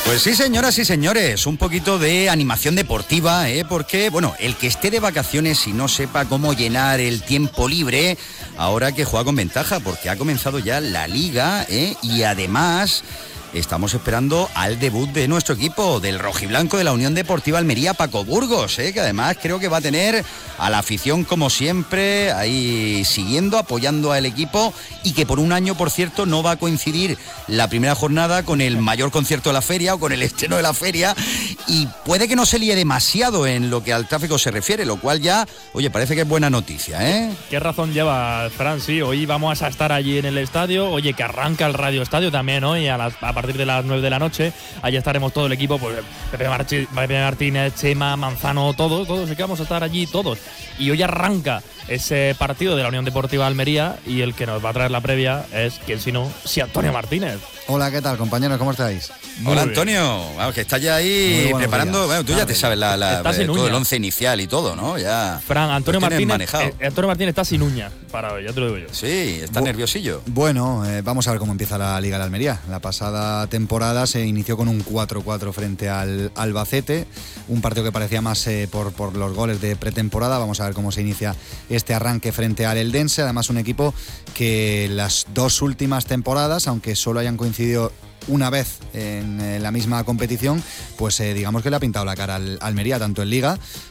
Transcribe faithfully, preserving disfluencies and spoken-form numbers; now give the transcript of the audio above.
Pues sí, señoras y señores, un poquito de animación deportiva, ¿eh? Porque, bueno, el que esté de vacaciones y no sepa cómo llenar el tiempo libre, ahora que juega con ventaja, porque ha comenzado ya la Liga, ¿eh? Y además estamos esperando al debut de nuestro equipo, del rojiblanco de la Unión Deportiva Almería, Paco Burgos, ¿eh? Que además creo que va a tener a la afición, como siempre, ahí siguiendo, apoyando al equipo, y que por un año, por cierto, no va a coincidir la primera jornada con el mayor concierto de la feria o con el estreno de la feria, y puede que no se líe demasiado en lo que al tráfico se refiere, lo cual ya, oye, parece que es buena noticia, ¿eh? ¿Qué razón lleva, Fran? Sí, hoy vamos a estar allí en el estadio, oye, que arranca el Radio Estadio también hoy, a, las, a partir de las nueve de la noche, allí estaremos todo el equipo, pues Pepe, Marchi, Pepe Martínez, Chema, Manzano, todos, todos, y que vamos a estar allí todos. Y hoy arranca ese partido de la Unión Deportiva Almería, y el que nos va a traer la previa es, ¿quién sino? Si Antonio Martínez. Hola, ¿qué tal, compañeros? ¿Cómo estáis? Muy Hola, Antonio. Vamos, que estás ya ahí preparando. Bueno, tú ya te sabes la, la, la, todo el once inicial y todo, ¿no? Ya. Fran, Antonio Martínez. Eh, Antonio Martínez está sin uña para hoy, ya te lo digo yo. Sí, está Bu- nerviosillo. Bueno, eh, vamos a ver cómo empieza la Liga de Almería. La pasada temporada se inició con un cuatro cuatro frente al Albacete, un partido que parecía más eh, por, por los goles de pretemporada. Vamos a ver cómo se inicia este arranque frente al Eldense. Además, un equipo que las dos últimas temporadas, aunque solo hayan coincidido una vez en eh, la misma competición, pues eh, digamos que le ha pintado la cara al Almería, tanto en Liga